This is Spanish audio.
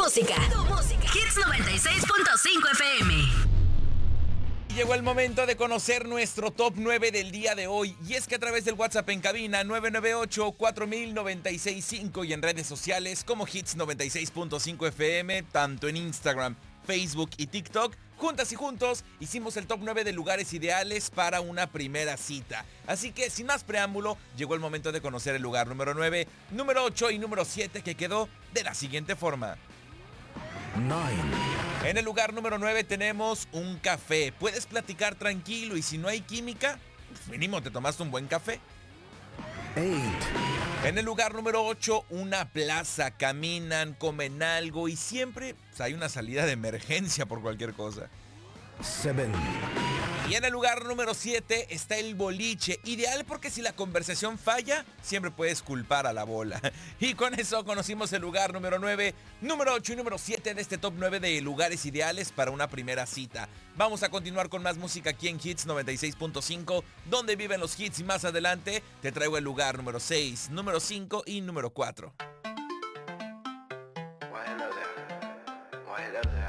música. Hits 96.5 FM. Llegó el momento de conocer nuestro top 9 del día de hoy. Y es que a través del WhatsApp en cabina 998-4000-965 y en redes sociales como Hits 96.5 FM, tanto en Instagram, Facebook y TikTok, juntas y juntos hicimos el top 9 de lugares ideales para una primera cita. Así que sin más preámbulo, llegó el momento de conocer el lugar número 9, número 8 y número 7 que quedó de la siguiente forma. 9. En el lugar número 9 tenemos un café. Puedes platicar tranquilo y si no hay química, pues mínimo te tomaste un buen café. 8. En el lugar número 8, una plaza. Caminan, comen algo y siempre pues, hay una salida de emergencia por cualquier cosa. 7. Y en el lugar número 7 está el boliche. Ideal porque si la conversación falla, siempre puedes culpar a la bola. Y con eso conocimos el lugar número 9, número 8 y número 7 de este top 9 de lugares ideales para una primera cita. Vamos a continuar con más música aquí en Hits 96.5, donde viven los hits, y más adelante te traigo el lugar número 6, número 5 y número 4. Well, hello there.